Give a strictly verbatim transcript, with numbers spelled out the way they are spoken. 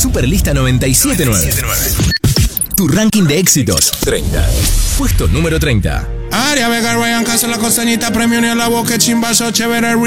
Superlista noventa y siete punto nueve. Tu ranking de éxitos. treinta. Puesto número treinta. Aria Vega, Ryan Castro, La Costañita, Premio Ni a la Boca, Chimbazo, Chévere,